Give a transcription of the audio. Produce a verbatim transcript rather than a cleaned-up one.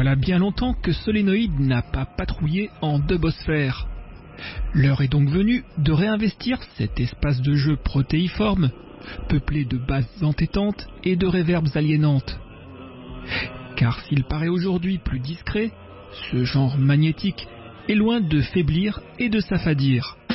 Voilà bien longtemps que Solenoid n'a pas patrouillé en Dubosphère. L'heure est donc venue de réinvestir cet espace de jeu protéiforme, peuplé de basses entêtantes et de réverbes aliénantes. Car s'il paraît aujourd'hui plus discret, ce genre magnétique est loin de faiblir et de s'affadir.